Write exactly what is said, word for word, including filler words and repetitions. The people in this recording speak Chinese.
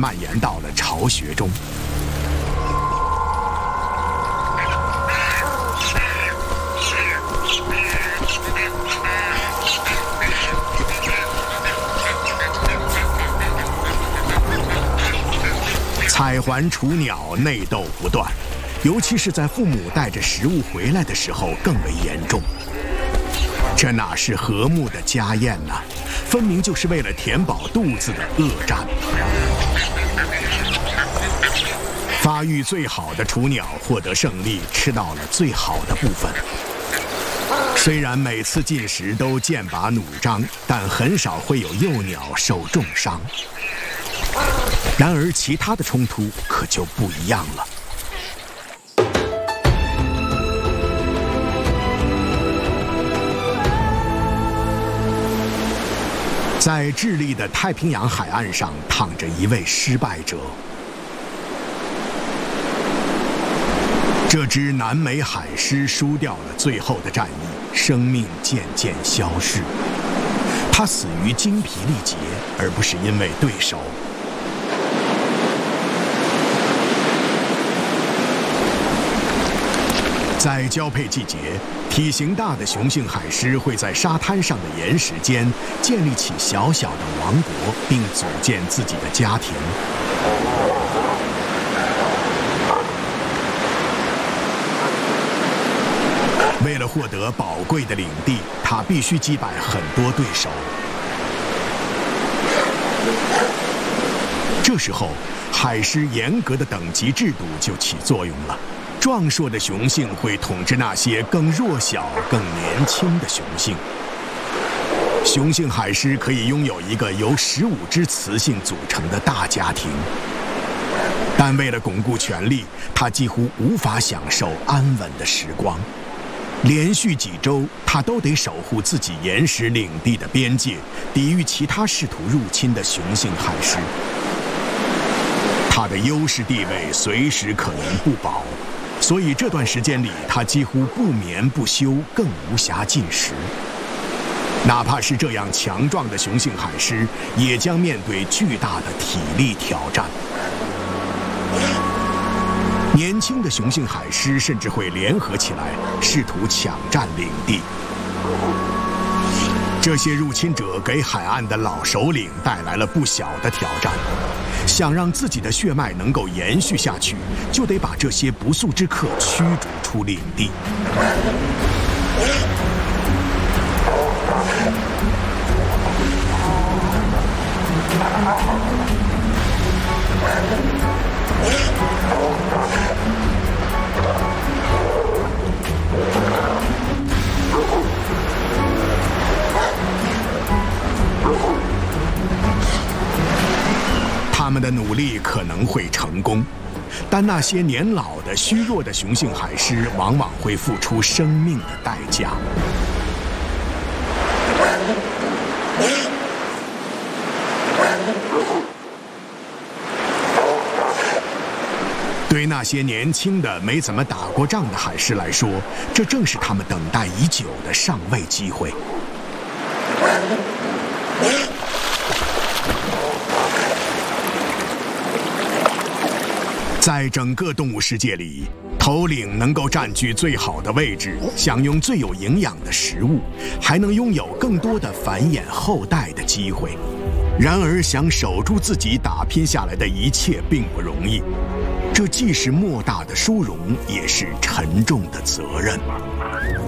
蔓延到了巢穴中。采环雏鸟内斗不断，尤其是在父母带着食物回来的时候更为严重。这哪是和睦的家宴呢？分明就是为了填饱肚子的恶战。发育最好的雏鸟获得胜利，吃到了最好的部分。虽然每次进食都剑拔弩张，但很少会有幼鸟受重伤。然而，其他的冲突可就不一样了。在智利的太平洋海岸上，躺着一位失败者。这只南美海狮输掉了最后的战役，生命渐渐消逝。它死于精疲力竭，而不是因为对手。在交配季节，体型大的雄性海狮会在沙滩上的岩石间建立起小小的王国，并组建自己的家庭。为了获得宝贵的领地，它必须击败很多对手。这时候，海狮严格的等级制度就起作用了。壮硕的雄性会统治那些更弱小、更年轻的雄性。雄性海狮可以拥有一个由十五只雌性组成的大家庭，但为了巩固权力，它几乎无法享受安稳的时光。连续几周，它都得守护自己岩石领地的边界，抵御其他试图入侵的雄性海狮。它的优势地位随时可能不保。所以这段时间里，他几乎不眠不休，更无暇进食。哪怕是这样强壮的雄性海狮，也将面对巨大的体力挑战。年轻的雄性海狮甚至会联合起来，试图抢占领地。这些入侵者给海岸的老首领带来了不小的挑战。想让自己的血脉能够延续下去，就得把这些不速之客驱逐出领地。他们的努力可能会成功，但那些年老的、虚弱的雄性海狮往往会付出生命的代价。对那些年轻的、没怎么打过仗的海狮来说，这正是他们等待已久的上位机会。在整个动物世界里，头领能够占据最好的位置，享用最有营养的食物，还能拥有更多的繁衍后代的机会。然而，想守住自己打拼下来的一切并不容易，这既是莫大的殊荣，也是沉重的责任。